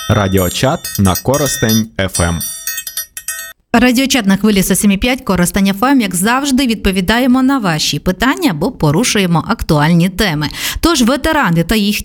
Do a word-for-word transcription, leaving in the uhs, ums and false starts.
Радіочат на Коростень еф ем. Радіочат на хвилі сто сім і п'ять Коростень еф ем, як завжди, відповідаємо на ваші питання або порушуємо актуальні теми. Тож ветерани та їхні